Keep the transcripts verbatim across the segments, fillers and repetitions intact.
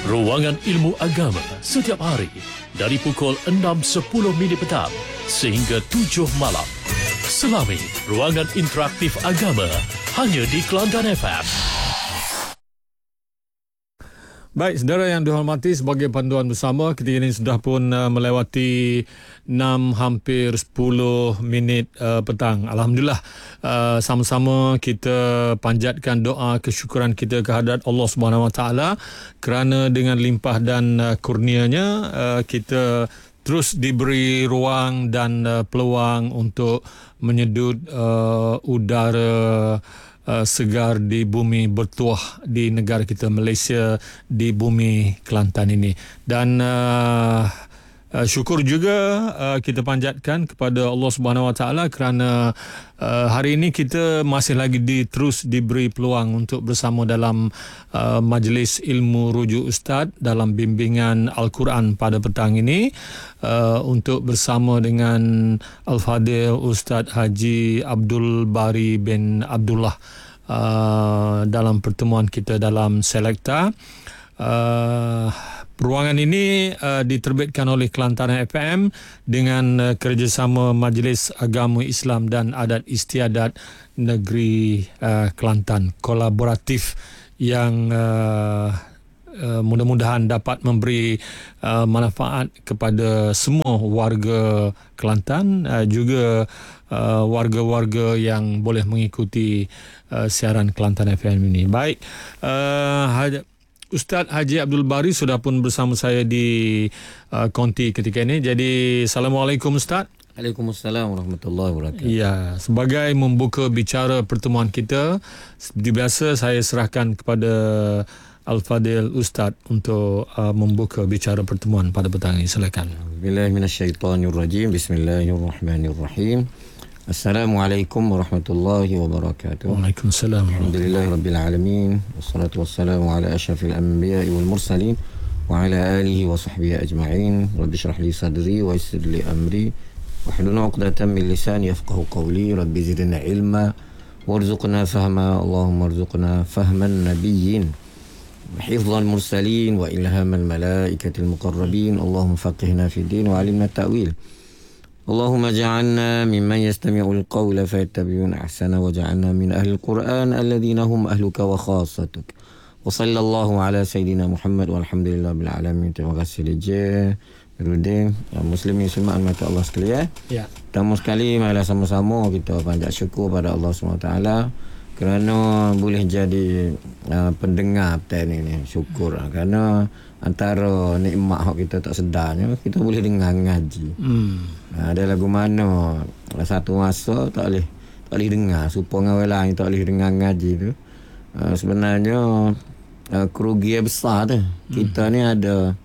Ruangan Ilmu Agama setiap hari dari pukul enam sepuluh minit petang sehingga tujuh malam. Selami Ruangan Interaktif Agama hanya di Kelantan F M. Baik, saudara yang dihormati, sebagai panduan bersama, ketika ini sudah pun uh, melewati enam hampir sepuluh minit uh, petang. Alhamdulillah, uh, sama-sama kita panjatkan doa kesyukuran kita kehadrat Allah Subhanahu Wa Taala kerana dengan limpah dan uh, kurnianya uh, kita terus diberi ruang dan uh, peluang untuk menyedut uh, udara Uh, segar di bumi bertuah di negara kita Malaysia, di bumi Kelantan ini. Dan uh, uh, syukur juga uh, kita panjatkan kepada Allah Subhanahu Wa Taala kerana uh, hari ini kita masih lagi di, terus diberi peluang untuk bersama dalam uh, majlis ilmu rujuk Ustaz dalam bimbingan Al-Quran pada petang ini, uh, untuk bersama dengan Al-Fadil Ustaz Haji Abdul Bari bin Abdullah uh, dalam pertemuan kita dalam Selekta. Uh, ruangan ini uh, diterbitkan oleh Kelantan F M dengan uh, kerjasama Majlis Agama Islam dan Adat Istiadat Negeri uh, Kelantan, kolaboratif yang uh, uh, mudah-mudahan dapat memberi uh, manfaat kepada semua warga Kelantan, uh, juga uh, warga-warga yang boleh mengikuti uh, siaran Kelantan F M ini. Baik, uh, Ustaz Haji Abdul Bari sudah pun bersama saya di uh, konti ketika ini. Jadi, Assalamualaikum Ustaz. Waalaikumsalam warahmatullahi wabarakatuh. Ya, sebagai membuka bicara pertemuan kita, seperti biasa saya serahkan kepada Al-Fadil Ustaz untuk uh, membuka bicara pertemuan pada petang ini. Silakan. Billahi minasyaitonirrajim. Bismillahirrahmanirrahim. Assalamualaikum warahmatullahi wabarakatuh. Waalaikumsalam. Alhamdulillahirabbil alamin. Wassalatu wassalamu ala asyrafil anbiya'i wal mursalin wa ala alihi wa sahbihi ajma'in. Rabbi shrah li sadri wa yassir li amri wahlul 'uqdatam min lisani yafqahu qawli. Rabbi zidna ilma warzuqna fahma. Allahumma arzuqna fahman nabiyyin wa hifdhal mursalin wa ilhamal malaikatil muqarrabin. Allahumma faqihna fid din wa 'allimna ta'wil. Allahumma ja'alna mimman yastami'ul qawla fayattabi'una ahsana wa ja'alna min ahlil Qur'an alladhina hum ahluka wa khassatuk. Wa sallallahu ala sayyidina Muhammad walhamdulillah bil alamin. Terima kasih Lijah, Rudin, muslimin muslimat mata Allah sekalian. Ya. Pertama sekali marilah sama-sama kita panjat syukur pada Allah subhanahu wa taala kerana boleh jadi uh, pendengar petang ini. Syukur uh, kerana antara nikmat hak kita tak sedarnya, kita boleh dengar ngaji. Hmm. Ada lagu mana satu masa tak boleh tak boleh dengar, supaya orang lain tak boleh dengar ngaji tu. Uh, sebenarnya uh, kerugian besar tu. Hmm. Kita ni ada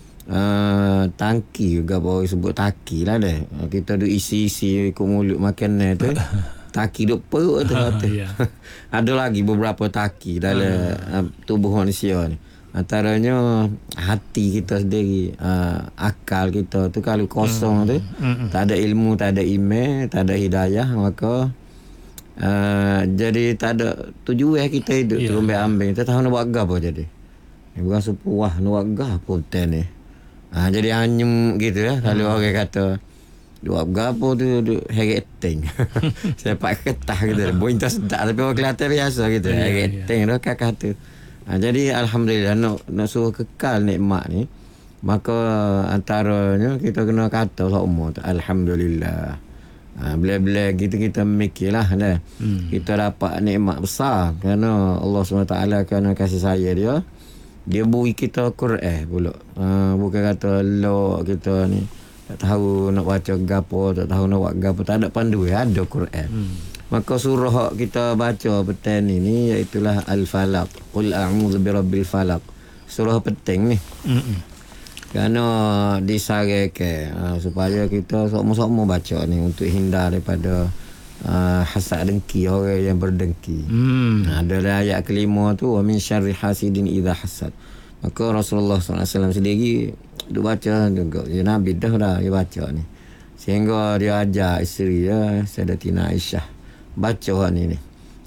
uh, tangki juga, baru sebut taki lah dah. Uh, kita duk isi-isi ikut mulut makanan tu. Taki duk perut tu. Ha, ya. Ada lagi beberapa taki dalam uh, tubuh manusia ni. Antaranya hati kita sendiri, uh, akal kita tu kalau kosong mm. tu, mm. tak ada ilmu, tak ada iman, tak ada hidayah, maka uh, jadi tak ada tujuan kita hidup. Yeah. Tu ambil-ambil, kita tahu nak buat apa jadi. Ni bukan sepuah nak buat apa ten ni. Ha, jadi hanyum gitu ya. Kalau mm. orang kata buat apa tu duk hereteng. Sepak ketah gitu. Boin tak sedap, tapi orang Kelantan biasa gitu. Yeah, hereteng yeah. tu kakak tu. Ha, jadi Alhamdulillah nak, nak suruh kekal nikmat ni, maka antaranya kita kena kata semua tu Alhamdulillah. Ha, bila-bila gitu kita mikirlah dah. Hmm. Kita dapat nikmat besar kerana Allah subhanahu wa taala kerana kasih sayang dia. Dia beri kita Quran pula. Ha, bukan kata lo kita ni tak tahu nak baca gapo, tak tahu nak buat gapo, tak ada panduan, ada Quran. Hmm. Maka surah kita baca petang ini iaitulah Al-Falaq. Qul a'udzu birabbil falaq. Surah petang ni. Hmm. Kerana disarankan uh, supaya kita sama-sama baca ni untuk hindar daripada uh, hasad dengki, orang yang berdengki. Hmm. Ada ayat kelima tu, wa min syarri hasidin idza hasad. Maka Rasulullah sallallahu alaihi wasallam sendiri dia baca juga. Ya, Nabi dah dah dia baca ni. Sehingga dia ajar isteri dia, Sayyidatina Aisyah, baca ni ni.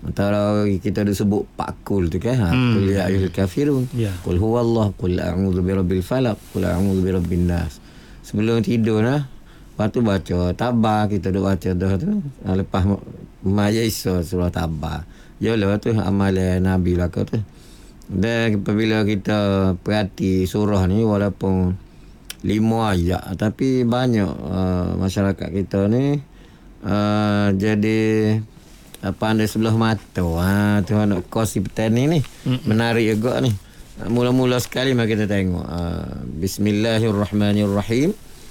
Antara kita ada sebut pakul tu kan. Ha, Hmm. qul ya ayyuhal kafirun. Ya. Qul huwallah, qul a'udzu birabbil falaq, qul a'udzu birabbin nas. Sebelum tidur lah, lepas tu baca tabah, kita duk baca dah tu. Ha, lepas Mayaisa surah tabah. Ya lepas tu amalan Nabi lah kau tu. Dan apabila kita perhati surah ni walaupun lima ayat tapi banyak uh, masyarakat kita ni uh, jadi uh, pandai sebelah mata. Ha tu nak kosi petani ni. Mm-mm. Menarik juga ni. Uh, mula-mula sekali mari kita tengok uh, Bismillahirrahmanirrahim.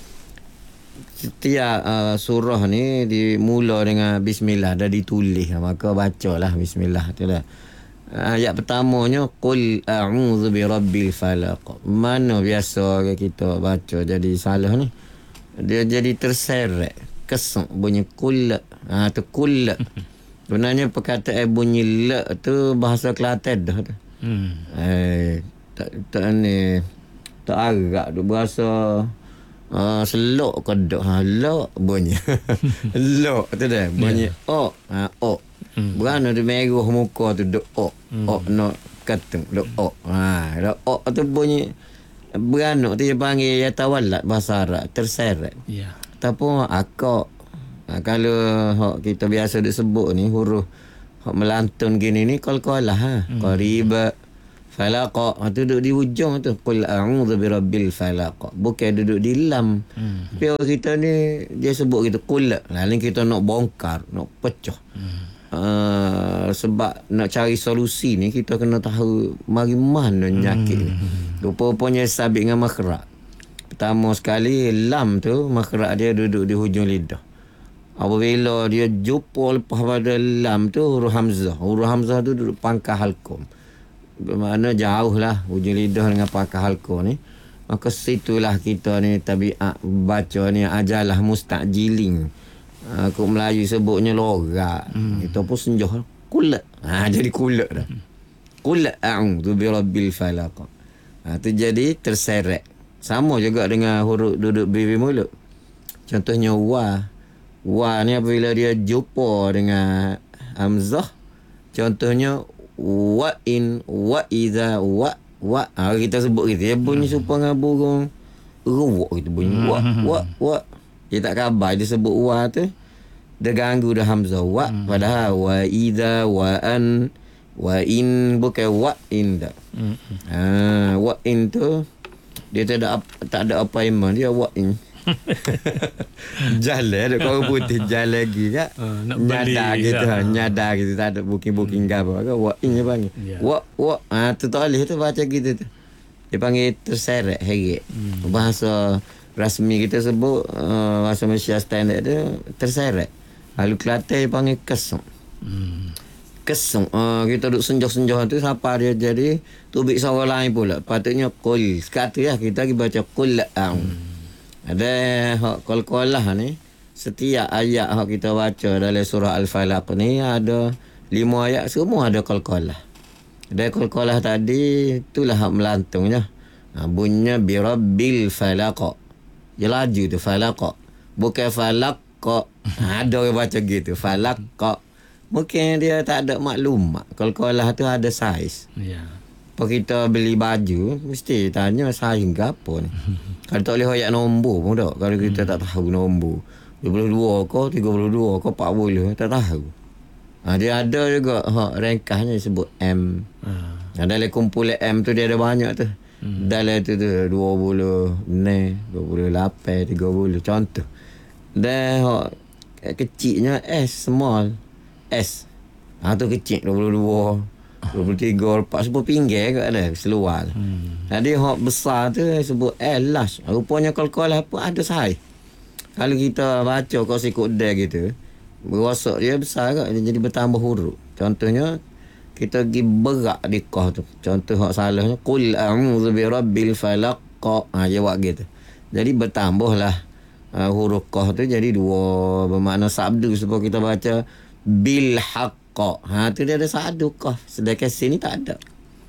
Setiap uh, surah ni dimula dengan bismillah, dah ditulis, maka bacalah bismillah tu lah. Ayat pertamanya qul a'udzu birabbil falaq. Mana biasa kita baca jadi salah ni. Dia jadi terseret, kesung bunyi qul. Ha tu qul. Sebenarnya perkataan bunyi la tu bahasa Kelantan dah tu. Hmm. Eh tak tak ni tak agak tu bahasa uh, selok ke dak ha lok bunyi. Lok tu dah bunyi yeah. O ha o. Hmm. Berana dia merah muka tu duk ok. Hmm. Ok nak katung duk ok. Ha, duk ok tu bunyi beranak tu dia panggil ya tawalat bahasa Arab, terseret. Ya. Yeah. Ataupun akak. Ha, kalau hak kita biasa disebut ni huruf hak melantun gini ni qalqalah ha. Hmm. Qariba falaq. Ha, tu duduk di hujung tu qul a'udzu birabbil falaq. Bukan duduk di lam. Hmm. Tapi kita ni dia sebut gitu qul. Lain kita nak bongkar, nak pecah. Hmm. Uh, sebab nak cari solusi ni kita kena tahu mari mana nyakit ni. Hmm. Rupa-rupanya sabit dengan makhraj. Pertama sekali lam tu makhraj dia duduk di hujung lidah. Apabila dia jumpa lepas pada lam tu huruf hamzah. Huruf hamzah tu duduk pangkal halqum. Bermakna jauh lah hujung lidah dengan pangkal halqum ni. Maka situlah kita ni tabiat baca ni ajalah mustajilin. Aku Melayu sebutnya lorak. Hmm. Itu pun senjah kulat. Ha jadi kulat dah. Qul a'udzu birabbil falaq. Ha tu jadi terseret. Sama juga dengan huruf duduk bibi mulut. Contohnya wa. Wa ni apabila dia jumpa dengan hamzah. Contohnya wa in wa idza wa wa. Ha, kita sebut gitu ya bunyi hmm. serupa dengan burung ruwak gitu bunyi wa wa wa. Dia tak khabar dia sebut wa tu dia ganggu dah hamzah wa hmm. padahal wa idza wa an wa in bukan wa in dah. Hmm. Ha wa in tu dia tak ada tak ada apa iman dia wa in. Jalan ada kau putih jalan lagi tak uh, nyadar gitu ha, nyadar gitu tak ada booking-booking hmm. apa ke wa in dia panggil. Yeah. Wa wa ha tu tak boleh tu baca gitu tu. Dia panggil terseret heret. Hmm. Bahasa rasmi kita sebut uh, bahasa Malaysia standard dia terseret. Lalu Kelantan dia panggil kesung. Hmm. Kesung. Uh, kita duduk senjah-senjah tu siapa dia jadi tubik suara lain pula. Patutnya qul. Sekarang tu ya kita lagi baca qul a'u. Hmm. Ada hak qol-qolah ni setiap ayat hak kita baca dalam surah Al-Falaq ni ada lima ayat semua ada qol-qolah. Ada qol-qolah tadi itulah hak melantungnya. Ha, bunyinya birabbil falaq. Dia laju tu falaq. Bukan falaq. Ada orang baca gitu falaq. Mungkin dia tak ada maklumat. Qol-qolah tu ada saiz. Ya. Kalau kita beli baju mesti tanya saiz apa ni. Kalau tak boleh ayat nombor pun tak. Kalau kita hmm. tak tahu nombor dua puluh dua ke tiga puluh dua ke empat puluh tak tahu. Ha, dia ada juga ha, ringkasnya disebut M. Ha. Dalam kumpulan M tu dia ada banyak tu. Hmm. Dalam tu tu dua puluh enam, dua puluh lapan, tiga puluh contoh. Dan hak kecilnya S, small S. Ha tu kecil dua puluh dua, dua puluh tiga, empat sepuluh pinggir kat ada seluar. Hmm. Jadi hak besar tu sebut L large. Rupanya qol-qolah apa ada saiz. Kalau kita baca kau sikut dah gitu, berosok dia besar kat dia jadi bertambah huruf. Contohnya kita pergi berak di qaf tu. Contoh hak salahnya qul a'udzu birabbil falaq. Ha jawab gitu. Jadi bertambahlah uh, huruf qaf tu jadi dua bermakna sabdu supaya kita baca bil haqq. Ha tu dia ada sabdu qaf. Sedangkan sini tak ada.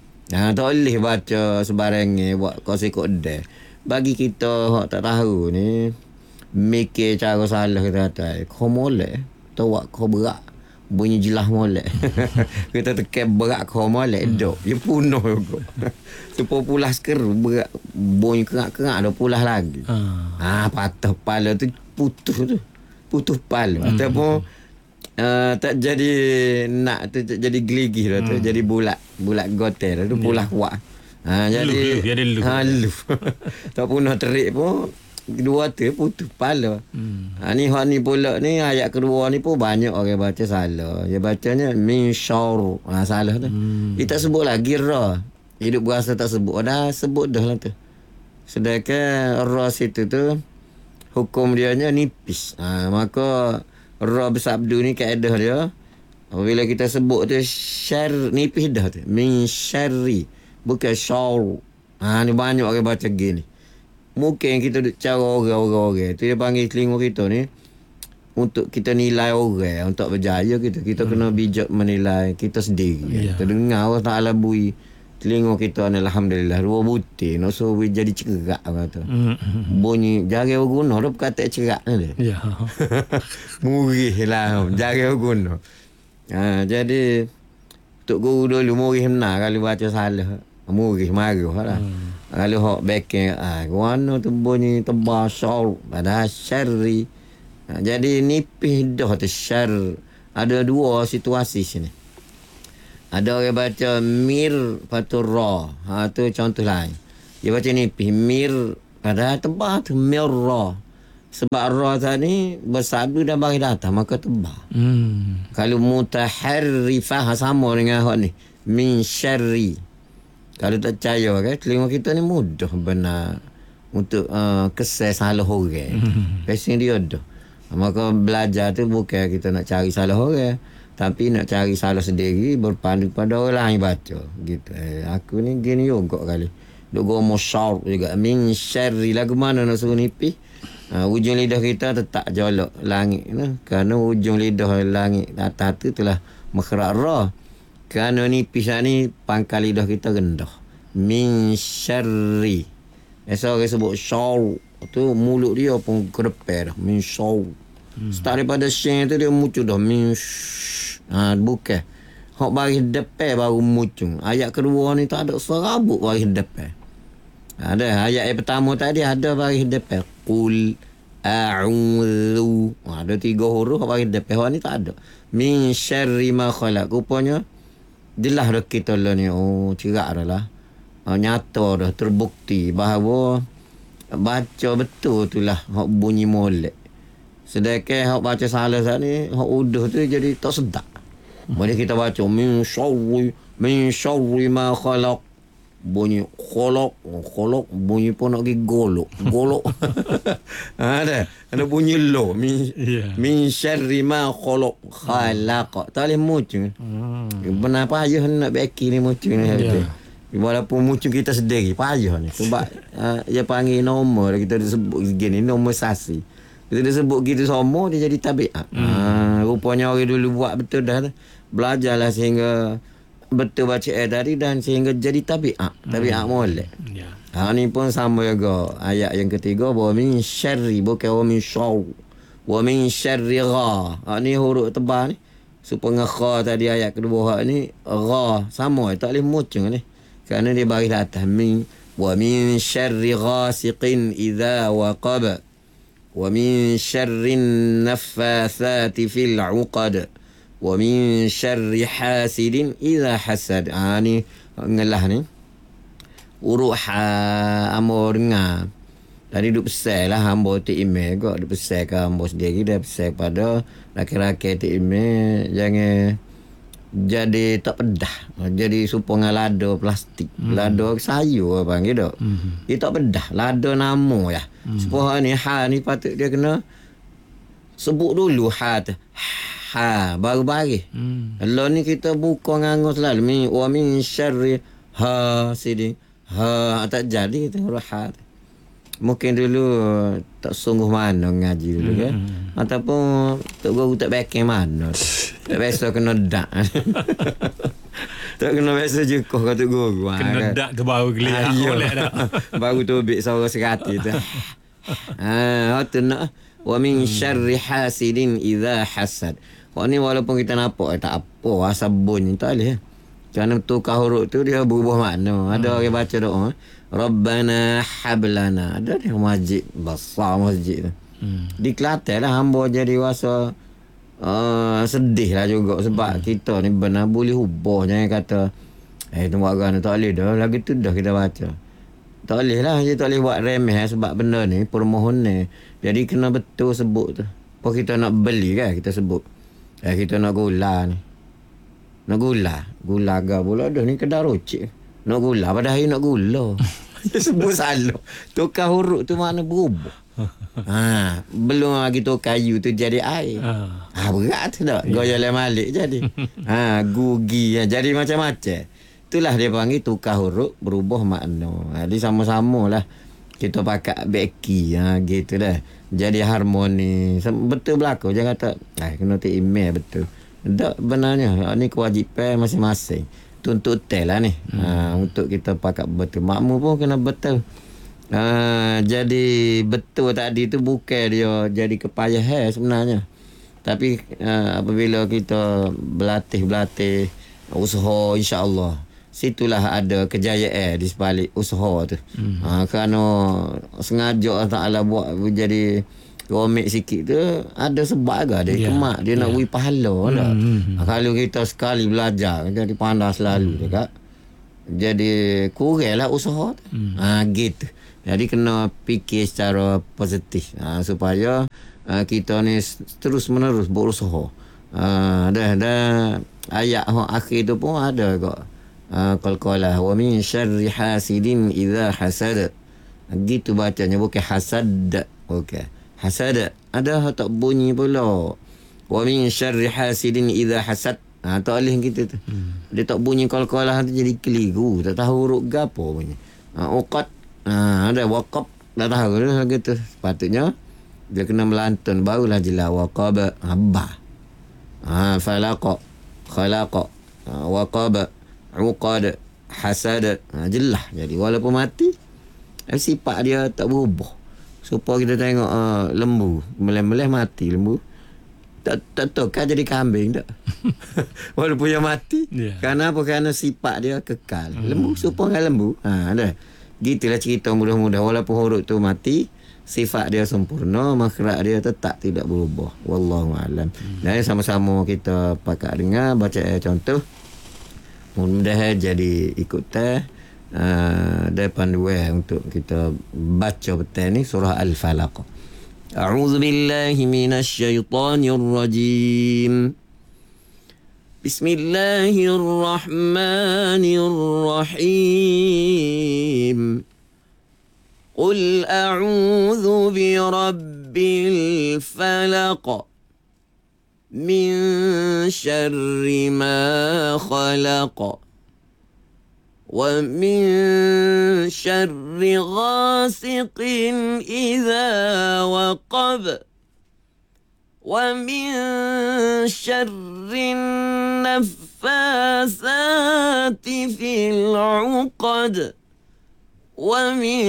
Ha tak boleh baca sebarangnya buat kau sikut dah. Bagi kita hak tak tahu ni mikir cara salah kita kata kau molek tu buat kau berak bunyi jelah molek. Kita tekan berat kau molek dok. Dia punuh juga. Tu pulas keru berat bunyi kerak-kerak dah pulas lagi. Ah, ha, patah kepala tu putus tu. Putus kepala. Hmm. Ataupun uh, tak jadi nak tu jadi geligih dah tu, hmm. jadi bulat, bulat gotel tu pulas yeah. kuat. Ha, jadi ha lu. Tak punah terik pun dua tu putus kepala. Hmm. Ha, ni hak ni pula ni ayat kedua ni pun banyak orang baca salah. Dia bacanya min syar. Ha, salah tu. Hmm. Dia tak sebut lagi ra. Hidup berasa tak sebut. Dah sebut dah lah tu. Sedangkan ra situ tu hukum dia nya nipis. Ha, maka ra bersabdu ni kaedah dia. Apabila kita sebut tu syar nipis dah tu. Min syarri. Bukan syar. Ha, ni banyak orang baca gini. Mungkin kita duk cara orang-orang. Tu dia panggil telinga kita ni untuk kita nilai orang, untuk berjaya kita. Kita hmm. kena bijak menilai kita sendiri. Yeah. Kita dengar Allah Ta'ala bui telinga kita ni alhamdulillah dua butir. Nak so jadi cerak kata. Hmm. Bunyi jari berguna tu perkataan cerak ni dia. Ya. Murih lah jari berguna. Ha, jadi Tok Guru dulu murih benar kalau baca salah. Murih marah lah. Hmm. Kalau hok backing ah warna tu bunyi tebal syar pada syarri. Ha, jadi nipis dah tu syar. Ada dua situasi sini. Ada orang baca mir patur ra. Ha tu contoh lain. Dia baca nipis mir pada tebal tu mir ra. Sebab ra tadi bersabdu dan bagi datang maka tebal. Hmm. Kalau mutaharrifah sama dengan hok ni min syarri. Kalau tak percaya kan, telinga kita ni mudah benar untuk uh, kesal salah orang. Mm-hmm. Pasal dia dah. Maka belajar tu bukan kita nak cari salah orang, tapi nak cari salah sendiri berpandu pada orang lain baca. Gitu. Eh, aku ni gini juga kali. Duk gomo syar juga. Min syarri lagu mana nak suruh nipis. Uh, ujung lidah kita tetap jolok langit. Nah. Kerana ujung lidah langit atas tu telah makhraj ra. Kerana nipis ni pangkal lidah kita rendah. Min syarri. Biasa orang sebut syar. Tu mulut dia pun ke depan dah. Min syar. Hmm. Start daripada syin tu dia muncul dah. Min syarri. Ha, bukan. Hak baris depan baru muncul. Ayat kedua ni tak ada serabut baris depan. Ada. Ayat yang pertama tadi ada baris depan. Qul a'udhu. Ha, ada tiga huruf baris depan. Hak ni tak ada. Min syarri ma khalaq. Rupanya jelas dah kita lah ni. Oh, cerak dah lah. Oh, nyata dah, terbukti bahawa baca betul tu lah hak bunyi molek. Sedangkan hak baca salah saat ni, hak uduh tu jadi tak sedap. Boleh kita baca min syarri, min syarri ma khalaq. Bunyi khalaq, khalaq bunyi pun nak pergi golok. Golok. Ada. Ada bunyi lo. Min, yeah. min syarri ma khalaq. Khalaq. Tak boleh muncul. Hmm. Benar payah nak beki ni muncul ni. Yeah. Walaupun muncul kita sendiri, payah ni. Sebab uh, dia panggil nombor. Kita disebut gini, nombor sasi. Kita disebut gitu semua, dia jadi tabiat. Hmm. Uh, rupanya orang dulu buat betul dah. Belajarlah sehingga betul baca ayat tadi dan sehingga jadi tabiat. Tabiat hmm. molek. Yeah. Ha, ni pun sama juga. Ayat yang ketiga, wa min syarri, bukan wa min syar. Wa min syarri gha. Ha, ni huruf tebal ni. Supaya kha tadi ayat kedua hak ni, gha. Sama, tak boleh muncul ni. Kerana dia baris atas. Min, wa min syarri ghasiqin idha waqab. Wa min syarri naffathati fil uqad. Wa min syarri hasidin idha hasad. Ha, ni ngelah ni. Uruk ha ambo dengar. Tadi duk pesan lah ambo tik email kok. Duk pesan ke ambo sendiri. Dia pesan pada laki-laki tik email. Jangan jadi tak pedah. Jadi supaya dengan lada plastik. Hmm. Lada sayur apa panggil tak. Hmm. Dia tak pedah. Lada nama ya. Hmm. Supaya ni ha ni patut dia kena sebut dulu ha tu. Ha baru baris. Hmm. Kalau ni kita buka ngangus selalu. Mi wa min syarri ha sini. Ha tak jadi tu huruf ha. Mungkin dulu tak sungguh mana ngaji dulu hmm. kan. Ataupun tok guru tak backing mana. Tak biasa kena dak. Tak kena biasa jekuh kata guru. Kena dak tu baru geliat boleh dak. Baru tu bik suara serati tu. Ha tu nak wa min syarri hasidin idza hasad. Hak ni walaupun kita nampak eh, tak apa asal bunyi tak boleh. Kerana tukar huruf tu dia berubah makna. Ada hmm. orang baca doa Rabbana hablana. Ada ni masjid besar masjid tu. Hmm. Di Kelantan lah hamba jadi rasa uh, sedih lah juga sebab hmm. kita ni benar boleh ubah. Jangan kata eh tu buat agama tak boleh dah. Lagi tu dah kita baca. Tak boleh lah. Kita tak boleh buat remeh sebab benda ni permohonan. Jadi kena betul sebut tu. Kalau kita nak beli kan kita sebut. Eh kita nak gula ni. Nak gula. Gula agak pula dah ni kedai rocik. Nak gula. Pada hari nak gula. Dia sebut salah. Tukar huruf tu makna berubah. Ha, belum lagi tukar kayu tu jadi air. Ha, berat tu tak? Goyang yeah. Malik jadi. Ha, gugi. Jadi macam-macam. Itulah dia panggil tukar huruf berubah makna. Jadi sama-sama lah. Kita pakai beki. Ha, gitu dah. Jadi harmoni. Betul berlaku. Jangan kata, eh, kena tak email betul. Tak benarnya. Ini kewajipan masing-masing. Tuntut tel lah ni. Hmm. Ha, untuk kita pakai betul. Makmur pun kena betul. Ha, jadi betul tadi tu bukan dia jadi kepayahan sebenarnya. Tapi ha, apabila kita berlatih-berlatih usaha insya-Allah, situlah ada kejayaan di sebalik usaha tu. Hmm. Ha, kerana sengaja Allah Ta'ala buat jadi komik sikit tu ada sebab agak dia yeah. kemak dia yeah. nak beri pahala hmm. tak? Hmm. Ha, kalau kita sekali belajar jadi pandai selalu hmm. dekat. Jadi kuranglah usaha tu. Hmm. Ha, gitu. Jadi kena fikir secara positif ha, supaya ha, kita ni terus menerus berusaha. Ha, dah dah ayat akhir tu pun ada kok. Ha, qala wa min syarri hasidin idza hasad. Gitu bacanya bukan hasad. Okey. Hasad ada tak bunyi pula. Wa min syarri hasidin idza hasad. Ha, tak boleh gitu tu. Hmm. Dia tak bunyi qala tu jadi keliru, tak tahu huruf gapo bunyi. Ha, uqat ha, ada waqab dah tahu dah gitu. Sepatutnya dia kena melantun barulah jelas waqab habba. Ha, falaqa khalaqa ha, waqab uqad hasad ha, jelas. Jadi walaupun mati sifat dia tak berubah. Supaya kita tengok uh, lembu meleh-meleh mati lembu tak tak tahu kan jadi kambing tak. Walaupun dia mati yeah. Kerana apa? Kerana sifat dia kekal. hmm. Lembu supaya lembu ha, ada. Gitulah cerita mudah-mudah. Walaupun huruf tu mati sifat dia sempurna, makhraj dia tetap tidak berubah. Wallahu alam. hmm. Dan sama-sama kita pakai dengar baca contoh. Mudah-mudahan jadi ikutan uh, depan dua untuk kita baca betul ni surah Al-Falaq. A'udzu billahi minasy syaithanir rajim. Bismillahirrahmanirrahim. Qul a'udzu birabbil falaq min syarri ma khalaq. ومن شر غاسق إذا وقب ومن شر النفاثات في العقد ومن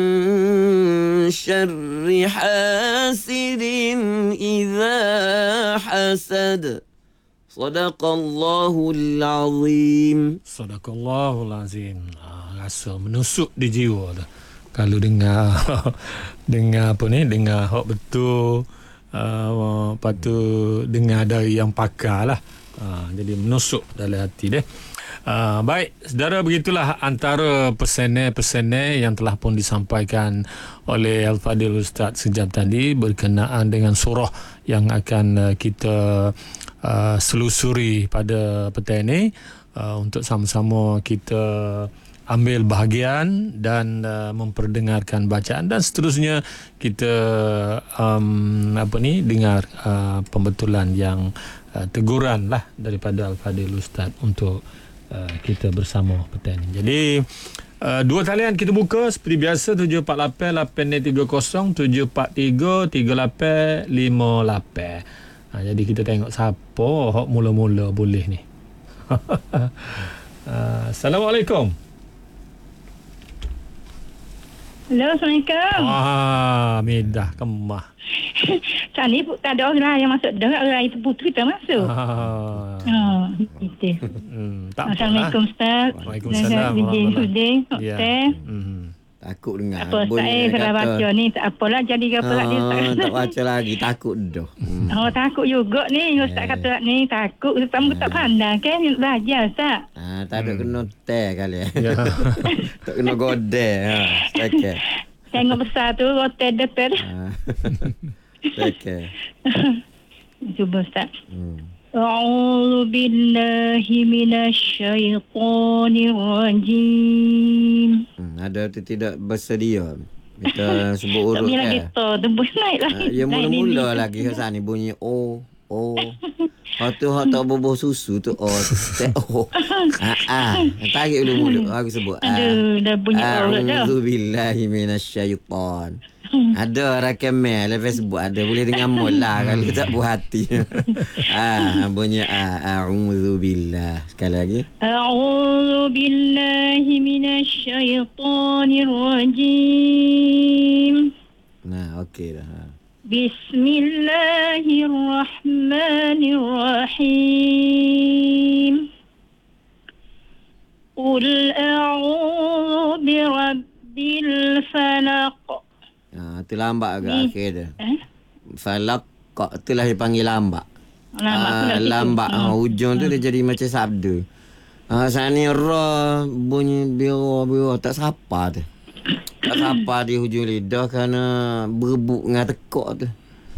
شر حاسد إذا حسد. Sadaqallahul azim. Sadaqallahul azim. Ah, rasa menusuk di jiwa dah. Kalau dengar dengar apa ni, dengar hak betul, uh, lepas tu dengar dari yang pakar lah. Uh, jadi menusuk dalam hati dia. Uh, baik, saudara, begitulah antara pesanan-pesanan yang telah pun disampaikan oleh Al-Fadil Ustaz sejam tadi berkenaan dengan surah yang akan uh, kita Uh, selusuri pada petang ini uh, untuk sama-sama kita ambil bahagian dan uh, memperdengarkan bacaan dan seterusnya kita um, apa ni dengar uh, pembetulan yang uh, teguran lah daripada Al-Fadil Ustaz untuk uh, kita bersama petang ini. Jadi uh, dua talian kita buka seperti biasa tujuh empat lapan lapan tiga kosong tujuh empat tiga tiga lapan lima lapan. Ha, jadi kita tengok siapa hok mula-mula boleh ni. uh, Assalamualaikum. Halo, Assalamualaikum. Wah, medah kemah. Saat ni tak ada orang yang masuk dah. Orang itu puteri tak masuk. Ah. Oh, itu. Hmm, tak apa. Assalamualaikum, Ustaz. Waalaikumsalam Hudin, Hudin, Ya. Doktor. Hmm. Takut dengar. Apa, Ustaz eh, kalau baca ni, tak apalah jadi ke apa lagi, Ustaz. Ah, tak baca lagi, takut dah. Hmm. Oh, takut juga ni. Ustaz Eh. kata ni, takut. Kamu tak pandai kan? Belajar, Ustaz. Ah, tak ada kena teh kali. Ya. Tak kena godeh. Ha. Okey. Tengok besar tu, hotel doktor. Ah. Okey. Cuba, Ustaz. Hmm. أعوذ بالله من الشيطان الرجيم. Hmm, ada tu tidak bersedia. Kita sebut urut Tak bila kan. kita tembus naik Ah, lagi. ya Naik mula-mula ni. lagi Hasan ni bunyi o o. Hak tu hak tak bubuh susu tu o te o. Ah ah. Tarik dulu mulut aku sebut. Ah. Aduh, dah bunyi orang dah. A'udzu billahi minasyaitan. Ada rakamel lepas sebut ada boleh dengar mula kalau tak puas hati. Ah bunyi ah a'udzu billah sekali lagi. أعوذ بالله من الشيطان الرجيم. Nah okey dah. Ha. بسم الله الرحمن الرحيم. قل أعوذ برب الفلق. Ah tu lambat agak Ni. akhir dia. Eh? Falak kok itulah dipanggil lambat. Lambat Ah, pula situ. lambat. Ah, hujung tu dia jadi macam sabda. Ah, sana ni ra bunyi biro-biro tak sapa tu. Tak sapa di hujung lidah kerana berebut dengan tekak tu.